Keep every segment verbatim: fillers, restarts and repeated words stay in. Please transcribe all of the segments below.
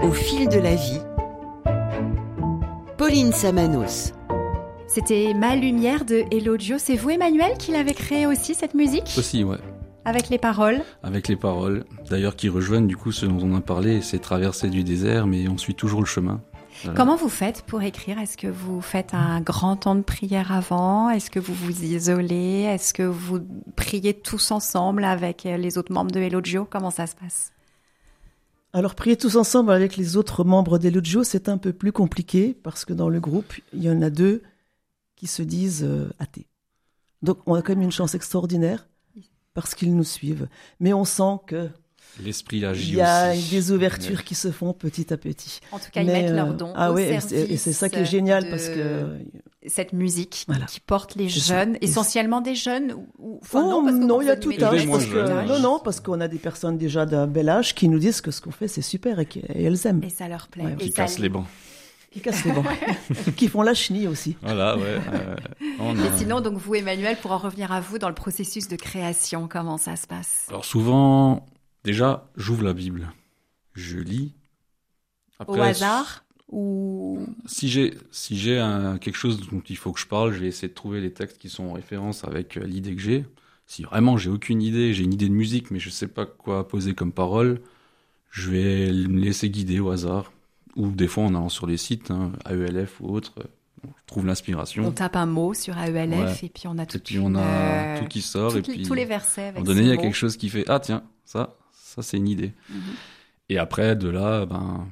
Au fil de la vie, Pauline Samanos. C'était Ma Lumière de Elodjo. C'est vous, Emmanuel, qui l'avez créé aussi, cette musique ? Aussi, ouais. Avec les paroles ? Avec les paroles. D'ailleurs, qui rejoignent du coup ce dont on a parlé, c'est traverser du désert, mais on suit toujours le chemin. Voilà. Comment vous faites pour écrire ? Est-ce que vous faites un grand temps de prière avant ? Est-ce que vous vous isolez ? Est-ce que vous priez tous ensemble avec les autres membres de Elodjo ? Comment ça se passe ? Alors, prier tous ensemble avec les autres membres d'Elodjo, c'est un peu plus compliqué parce que dans le groupe, il y en a deux qui se disent euh, athées. Donc, on a quand même une chance extraordinaire parce qu'ils nous suivent. Mais on sent que l'esprit agit. Il y a aussi. des ouvertures Ouais. qui se font petit à petit. En tout cas, ils Mais, mettent euh, leurs dons ah au ouais, service et c'est ça qui est génial de parce que cette musique voilà. qui porte les C'est jeunes, ça. essentiellement des jeunes ou, ou enfin, oh, non, parce que non, vous il y a animez tout des âge. jeunes, Parce moins que, jeunes. non, non, parce qu'on a des personnes déjà d'un bel âge qui nous disent que ce qu'on fait, c'est super et qu'elles aiment. Et ça leur plaît. Ouais, Et Qui ça cassent les bancs. Qui cassent les bancs. Qui font la chenille aussi. Voilà, ouais. euh, on a- Et sinon, donc vous, Emmanuel, pour en revenir à vous, dans le processus de création, comment ça se passe ? Alors souvent, déjà, j'ouvre la Bible. Je lis. Après, Au hasard ou Si j'ai si j'ai un- quelque chose dont il faut que je parle, je vais essayer de trouver les textes qui sont en référence avec euh, l'idée que j'ai. Si vraiment j'ai aucune idée, j'ai une idée de musique, mais je sais pas quoi poser comme parole, je vais me laisser guider au hasard. Ou des fois, en allant sur les sites, hein, A E L F ou autres, euh, je trouve l'inspiration. on tape un mot sur A E L F Ouais. et puis on a tout Et puis on a tout qui sort. Et puis tous les versets à un avec moment donné, il y ces a mots. quelque chose qui fait ah tiens, ça, ça c'est une idée. Mhm. Et après, de là, ben,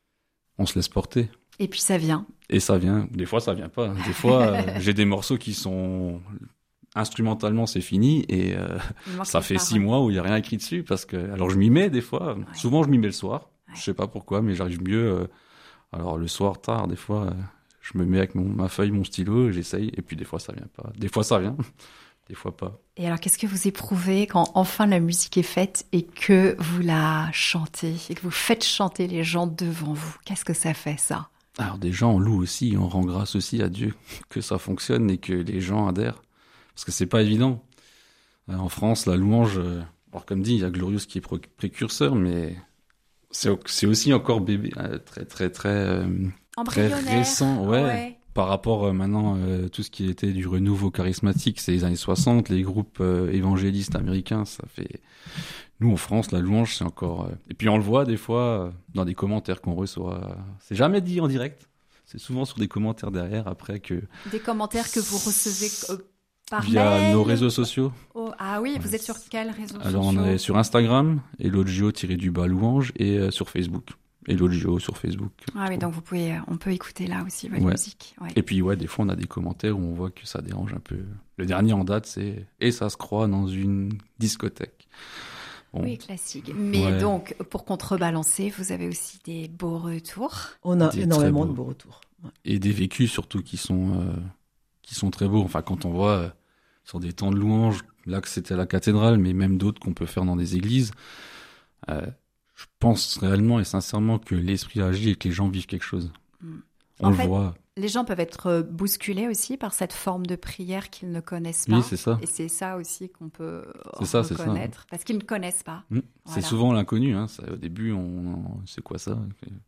on se laisse porter. Et puis ça vient. Et ça vient. Des fois, ça vient pas. Des fois, euh, j'ai des morceaux qui sont instrumentalement, c'est fini, et euh, Il manque ça les fait six paroles. mois où il y a rien écrit dessus parce que. Alors je m'y mets des fois. Ouais. Souvent, je m'y mets le soir. Ouais. Je sais pas pourquoi, mais j'arrive mieux. euh, Alors le soir tard, des fois, euh, je me mets avec mon, ma feuille, mon stylo, et j'essaye. Et puis des fois, ça vient pas. Des fois, ça vient. Des fois pas. Et alors, qu'est-ce que vous éprouvez quand enfin la musique est faite et que vous la chantez et que vous faites chanter les gens devant vous ? Qu'est-ce que ça fait, ça ? Alors des gens, on loue aussi, on rend grâce aussi à Dieu que ça fonctionne et que les gens adhèrent. Parce que c'est pas évident. Euh, En France, la louange, euh, alors comme dit, il y a Glorious qui est pro- précurseur, mais c'est, au- c'est aussi encore bébé, euh, très très très euh, très Embryonnaire. récent, ouais. Ouais. Par rapport euh, maintenant, euh, tout ce qui était du renouveau charismatique, c'est les années soixante, les groupes euh, évangélistes américains, ça fait... Nous, en France, la louange, c'est encore... euh, Et puis on le voit des fois euh, dans des commentaires qu'on reçoit. euh, C'est jamais dit en direct. C'est souvent sur des commentaires derrière, après, que Des commentaires que vous recevez euh, par via mail. nos réseaux sociaux. Oh, ah oui, vous êtes sur quels réseaux Alors on sociaux ? est sur Instagram, Elodjo-du-bas louange, et euh, sur Facebook. Elodjo sur Facebook. Ah oui, donc vous pouvez, euh, on peut écouter là aussi votre Ouais. musique. Ouais. Et puis ouais, des fois on a des commentaires où on voit que ça dérange un peu. Le dernier en date, c'est « Et ça se croit dans une discothèque ». Bon. Oui, classique. Mais Ouais. donc, pour contrebalancer, vous avez aussi des beaux retours. On a Des énormément très de beaux. beaux retours. Ouais. Et des vécus surtout qui sont, euh, qui sont très beaux. Enfin, quand on voit euh, sur des temps de louange, là que c'était à la cathédrale, mais même d'autres qu'on peut faire dans des églises, euh, je pense réellement et sincèrement que l'esprit agit et que les gens vivent quelque chose. Mm. On En le fait, voit. Les gens peuvent être bousculés aussi par cette forme de prière qu'ils ne connaissent pas. Oui, c'est ça. Et c'est ça aussi qu'on peut C'est ça, c'est ça. reconnaître. Parce qu'ils ne connaissent pas. Mm. Voilà. C'est souvent l'inconnu. Hein. Ça, au début, on, on- c'est quoi ça?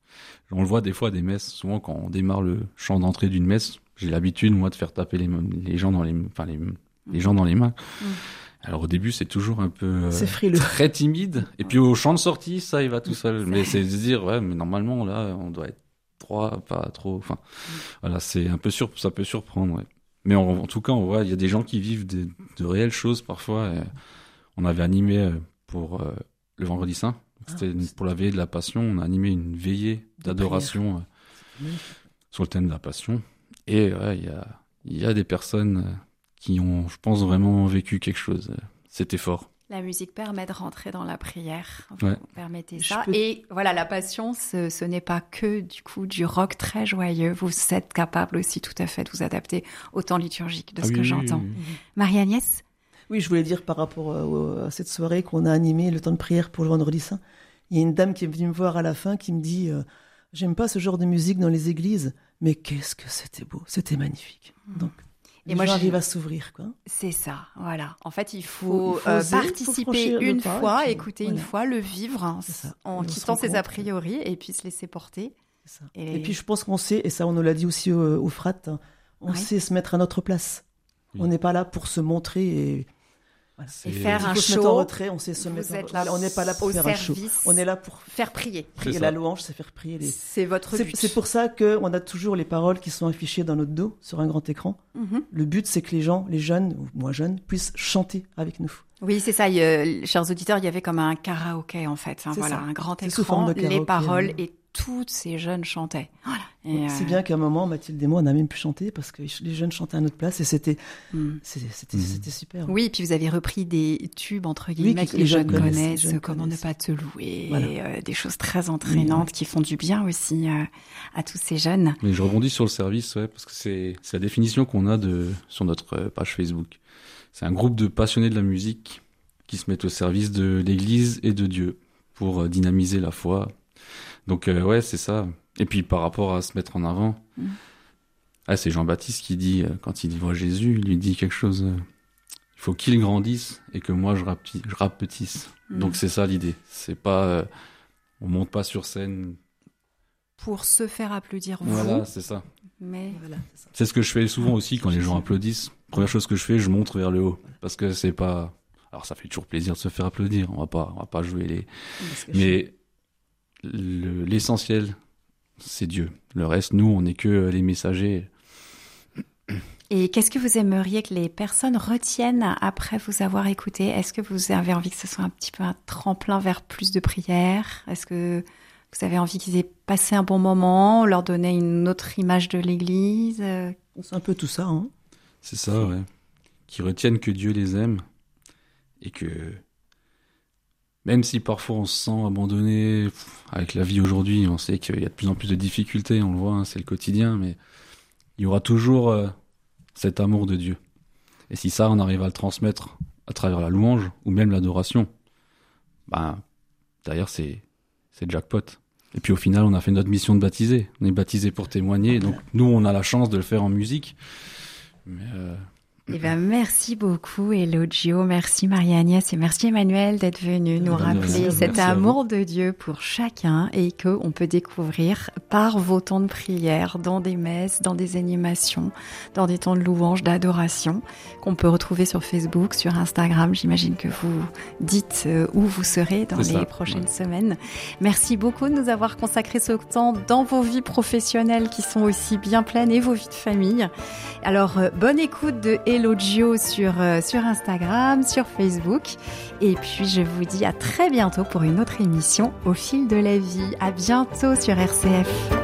On le voit des fois à des messes. Souvent, quand on démarre le chant d'entrée d'une messe, j'ai l'habitude, moi, de faire taper les, les gens dans les, enfin, les, les gens dans les mains. Mm. Alors au début, c'est toujours un peu euh, C'est frileux. très timide. Et puis au chant de sortie, ça, il va tout seul. Mais c'est de se dire, ouais, mais normalement, là, on doit être trois, pas trop. Enfin, voilà, c'est un peu sur, ça peut surprendre. Ouais. Mais en, en tout cas, on voit, il y a des gens qui vivent de, de réelles choses parfois. Et on avait animé euh, pour euh, le Vendredi Saint. C'était une- pour la veillée de la Passion. On a animé une veillée d'adoration euh, Magnifique. sur le thème de la Passion. Et ouais, il y a, il y a des personnes euh, qui ont, je pense, vraiment vécu quelque chose. C'était fort. La musique permet de rentrer dans la prière. Vous Ouais. permettez Je ça. peux- Et voilà, la passion, ce, ce n'est pas que du coup du rock très joyeux. Vous êtes capable aussi tout à fait de vous adapter au temps liturgique de Ah ce oui, que oui, j'entends. oui, oui. Marie-Agnès ? Oui, je voulais dire par rapport euh, au- à cette soirée qu'on a animée, le temps de prière pour le Vendredi Saint, il y a une dame qui est venue me voir à la fin qui me dit euh, « J'aime pas ce genre de musique dans les églises, mais qu'est-ce que c'était beau, c'était magnifique. » Donc, les Et moi, gens j'ai- arrivent à s'ouvrir, quoi. C'est ça, voilà. En fait, il Faut- faut, il faut euh, oser, faut participer franchir le une pas, fois, et puis, écouter une voilà. fois, le vivre hein, C'est ça. en Et on se quittant rend ses compte, a priori et puis se laisser porter. C'est ça. Et- Et puis je pense qu'on sait, et ça on nous l'a dit aussi au, au Frat, hein, on Oui. sait se mettre à notre place. Oui. On n'est pas là pour se montrer et, voilà. C'est- Et faire Il un faut se mettre en show. retrait, on sait se Vous mettre en êtes là On n'est pas là pour au faire un show. service. On est là pour Faire prier. prier ça. la louange, c'est faire prier les... C'est votre C'est but. c'est pour ça qu'on a toujours les paroles qui sont affichées dans notre dos, sur un grand écran. Mhm. Le but, c'est que les gens, les jeunes, ou moins jeunes, puissent chanter avec nous. Oui, c'est ça. Il y a- chers auditeurs, il y avait comme un karaoké en fait. hein, C'est voilà, ça. un grand C'est sous écran, forme de les karaoké, paroles oui. et toutes ces jeunes chantaient. Voilà. Et, Si euh, bien qu'à un moment, Mathilde et moi, on a même pu chanter parce que les jeunes chantaient à notre place et c'était hmm. c'était c'était Mhm. c'était super. Oui, et puis vous avez repris des tubes entre guillemets que que les les jeunes jeunes connaissent, connaissent, les jeunes comment connaissent. ne pas te louer, Voilà. euh, des choses très entraînantes qui font du bien aussi euh, à tous ces jeunes. Mais je rebondis sur le service, ouais, parce que c'est c'est la définition qu'on a de sur notre euh, page Facebook. C'est un groupe de passionnés de la musique qui se mettent au service de l'Église et de Dieu pour euh, dynamiser la foi. Donc euh, ouais, c'est ça. Et puis par rapport à se mettre en avant, Mm. ah, c'est Jean-Baptiste qui dit, euh, quand il voit Jésus, il lui dit quelque chose, euh, il faut qu'il grandisse et que moi je, rapi- je rapetisse. Mm. Donc c'est ça l'idée. C'est pas, euh, on monte pas sur scène. Pour se faire applaudir vous, Voilà, c'est ça. mais Voilà, c'est ça. C'est ce que je fais souvent aussi quand les gens applaudissent. Première chose que je fais, je montre vers le haut. Parce que c'est pas... Alors ça fait toujours plaisir de se faire applaudir. On va pas, on va pas jouer les... Parce que je- Mais le- l'essentiel, c'est Dieu. Le reste, nous, on n'est que les messagers. Et qu'est-ce que vous aimeriez que les personnes retiennent après vous avoir écouté? Est-ce que vous avez envie que ce soit un petit peu un tremplin vers plus de prières? Est-ce que vous avez envie qu'ils aient passé un bon moment, leur donner une autre image de l'Église? Euh, C'est un peu tout ça, hein. C'est ça, ouais. Qui retiennent que Dieu les aime. Et que... Même si parfois on se sent abandonné, pff, avec la vie aujourd'hui, on sait qu'il y a de plus en plus de difficultés, on le voit, hein, c'est le quotidien, mais il y aura toujours euh, cet amour de Dieu. Et si ça, on arrive à le transmettre à travers la louange, ou même l'adoration, ben, derrière, c'est, c'est jackpot. Et puis au final, on a fait notre mission de baptiser. On est baptisé pour témoigner, donc nous, on a la chance de le faire en musique. Mais euh, Eh ben, merci beaucoup, Elogio. Merci Marie-Agnès et merci Emmanuel d'être venu nous Ben, rappeler merci, cet merci à amour de Dieu pour chacun et qu'on peut découvrir par vos temps de prière, dans des messes, dans des animations, dans des temps de louange, d'adoration, qu'on peut retrouver sur Facebook, sur Instagram. J'imagine que vous dites euh, où vous serez dans C'est les ça, prochaines ouais. semaines. Merci beaucoup de nous avoir consacré ce temps dans vos vies professionnelles qui sont aussi bien pleines et vos vies de famille. Alors, euh, bonne écoute de Elogio sur, euh, sur Instagram, sur Facebook. Et puis, je vous dis à très bientôt pour une autre émission Au fil de la vie. À bientôt sur R C F.